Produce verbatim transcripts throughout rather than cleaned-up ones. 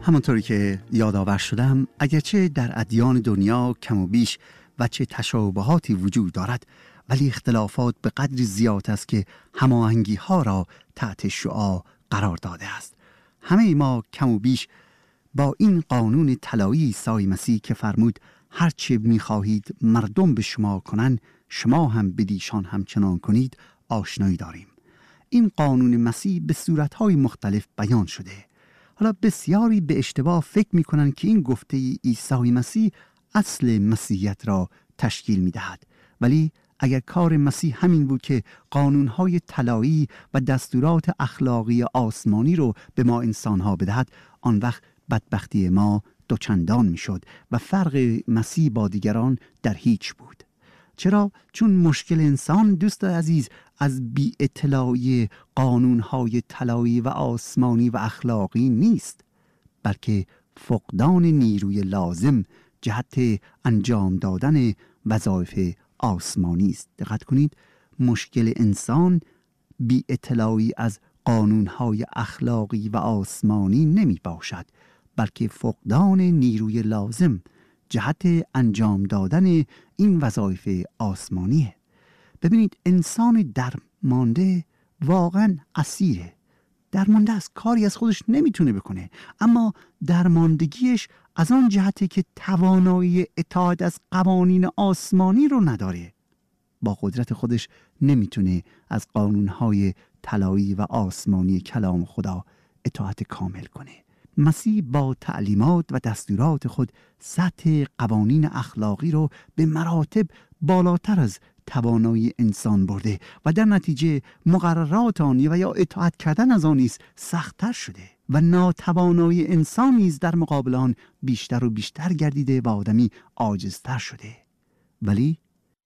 همانطوری که یادآور شدم، اگرچه در ادیان دنیا کم و بیش وجه تشابهاتی وجود دارد، ولی اختلافات به قدر زیاد است که هماهنگی ها را تحت شعاع قرار داده است. همه ما کم و بیش با این قانون طلایی عیسی مسیح که فرمود هر چه می‌خواهید مردم به شما کنند، شما هم بدیشان همچنان کنید، آشنایی داریم. این قانون مسیح به صورت‌های مختلف بیان شده. حالا بسیاری به اشتباه فکر می‌کنند که این گفته عیسی مسیح اصل مسیحیت را تشکیل می‌دهد، ولی اگر کار مسیح همین بود که قانون‌های طلایی و دستورات اخلاقی آسمانی رو به ما انسان‌ها بدهد، آن وقت بدبختی ما دوچندان می‌شد و فرق مسیح با دیگران در هیچ بود. چرا؟ چون مشکل انسان دوست عزیز از بی اطلاعی قانون‌های طلایی و آسمانی و اخلاقی نیست، بلکه فقدان نیروی لازم جهت انجام دادن وظایف آسمانی است. دقت کنید، مشکل انسان بی اطلاعی از قانون‌های اخلاقی و آسمانی نمی باشد، بلکه فقدان نیروی لازم جهت انجام دادن این وظایف آسمانیه. ببینید، انسان درمانده واقعا اسیره. درمانده از کاری از خودش نمیتونه بکنه، اما درماندگیش از آن جهته که توانایی اطاعت از قوانین آسمانی رو نداره. با قدرت خودش نمیتونه از قانونهای طلایی و آسمانی کلام خدا اطاعت کامل کنه. مسیح با تعلیمات و دستورات خود سطح قوانین اخلاقی رو به مراتب بالاتر از توانایی انسان برده و در نتیجه مقررات آن و یا اطاعت کردن از آن نیز سخت‌تر شده و ناتوانایی انسان نیز در مقابل آن بیشتر و بیشتر گردیده و آدمی عاجزتر شده. ولی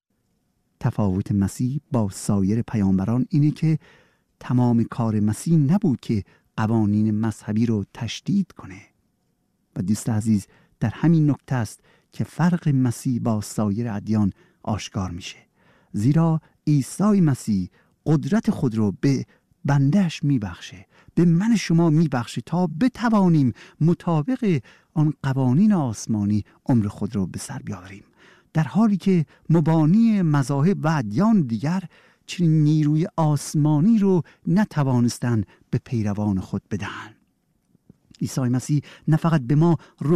تفاوت مسیح با سایر پیامبران اینه که تمام کار مسیح نبود که قوانین مذهبی رو تشدید کنه. و دوست عزیز، در همین نکته است که فرق مسیح با سایر ادیان آشکار میشه، زیرا عیسی مسیح قدرت خود رو به بندهش میبخشه، به من شما میبخشه تا بتوانیم مطابق آن قوانین آسمانی عمر خود رو به سر بیاوریم، در حالی که مبانی مذاهب و ادیان دیگر چنین نیروی آسمانی رو نتوانستند به پیروان خود بدهند. عیسی مسیح نه فقط به ما